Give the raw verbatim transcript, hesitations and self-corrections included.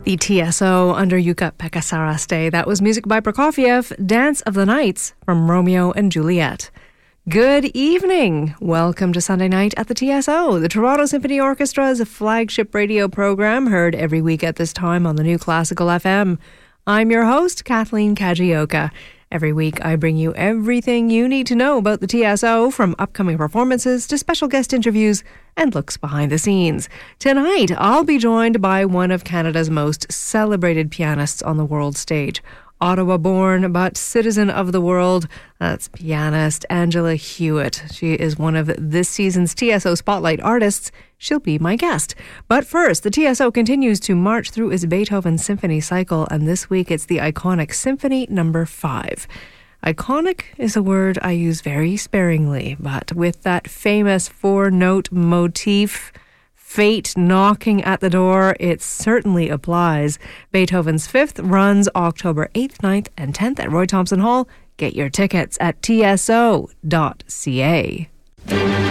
The T S O under Yuka-Pekka Saraste. That was music by Prokofiev, Dance of the Nights from Romeo and Juliet. Good evening. Welcome to Sunday Night at the T S O, the Toronto Symphony Orchestra's flagship radio program, heard every week at this time on the New Classical F M. I'm your host, Kathleen Kajioka. Every week I bring you everything you need to know about the T S O, from upcoming performances to special guest interviews and looks behind the scenes. Tonight I'll be joined by one of Canada's most celebrated pianists on the world stage. Ottawa-born but citizen of the world, that's pianist Angela Hewitt. She is one of this season's T S O Spotlight artists. She'll be my guest. But first, the T S O continues to march through its Beethoven Symphony cycle, and this week it's the iconic Symphony Number five. Iconic is a word I use very sparingly, but with that famous four-note motif, fate knocking at the door, it certainly applies. Beethoven's Fifth runs October eighth, ninth and tenth at Roy Thomson Hall. Get your tickets at T S O dot C A.